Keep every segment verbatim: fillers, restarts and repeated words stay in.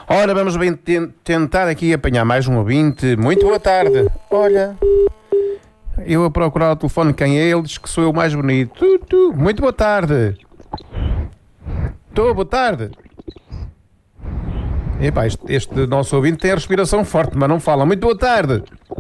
Ora, vamos bem ten- tentar aqui apanhar mais um ouvinte. Muito boa tarde. Olha, eu a procurar o telefone, quem é? Ele diz que sou eu mais bonito. Tu, tu. Muito boa tarde. Estou, boa tarde. Epá, este, este nosso ouvinte tem a respiração forte, mas não fala. Muito boa tarde.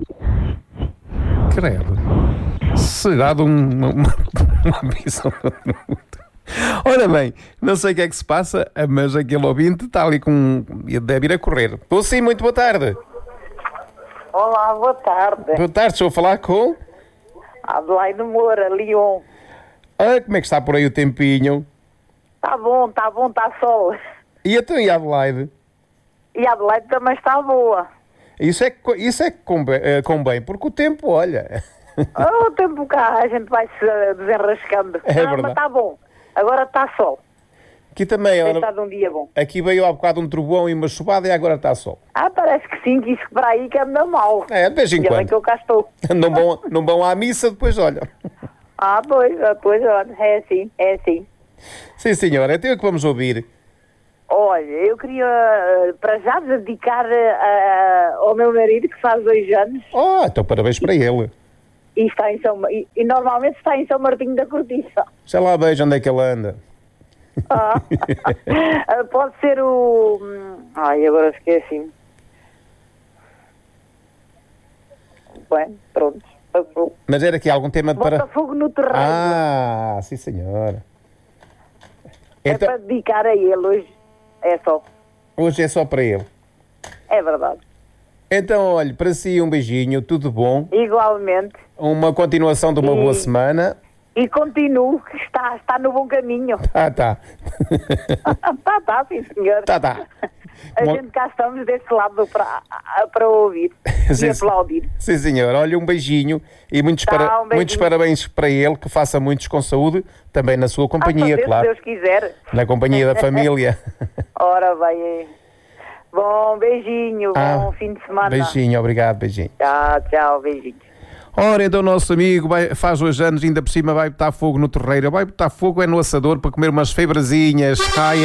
Credo. Será de um- uma, uma, uma visão do mundo. Ora bem, não sei o que é que se passa, mas aquele ouvinte está ali com... deve ir a correr. Estou sim, muito boa tarde. Olá, boa tarde. Boa tarde, estou a falar com... Adelaide Moura, Lyon. Ah, como é que está por aí o tempinho? Tá bom, tá bom, tá sol. E então, e a Adelaide? E a Adelaide também está boa. Isso é que, co- isso é que convém, eh, convém, porque o tempo, olha... Oh, o tempo cá, a gente vai se desenrascando. É ah, verdade. mas está bom. Agora está sol. Aqui também, Tem ora, estado um dia bom. aqui veio há bocado um trovão e uma chuvada e agora está sol. Ah, parece que sim, que isso para aí que anda mal. É, de vez em Ainda bem quando. que eu cá estou. Não vão, não vão à missa, depois olha. Ah, pois, ah, pois, olha, é assim, é assim. Sim, senhora, então é o que vamos ouvir. Olha, eu queria ah, para já dedicar ah, ao meu marido que faz dois anos Oh, então parabéns para ele. e, está em São, e, e normalmente está em São Martinho da Cortiça. Já lá vejo onde é que ele anda. Ah. Ah, pode ser o... hum, Ai, agora esqueci. Bem, pronto. Passou. Mas era aqui algum tema para... Botafogo no terreno. Ah, sim senhora. É Então, para dedicar a ele hoje. É só. hoje é só para ele. É verdade. Então, olha, para si um beijinho, tudo bom. Igualmente. Uma continuação de uma E- boa semana. E continuo, que está, está no bom caminho. Ah, tá. Tá, tá, sim, senhor. Tá, tá. A Bom- gente cá estamos desse lado para, para ouvir Sim, e aplaudir. Sim, senhor. Olha, um beijinho e muitos, Tá, para- um beijinho. muitos parabéns para ele, que faça muitos com saúde, também na sua A companhia, fazer, claro. se Deus quiser. Na companhia da família. Ora bem. Bom, beijinho, Ah, bom fim de semana. Beijinho, obrigado, beijinho. Tchau, tchau, beijinho. Ora, então o nosso amigo vai- faz hoje anos, ainda por cima vai botar fogo no terreiro. Vai botar fogo é no assador para comer umas febrazinhas. Ai,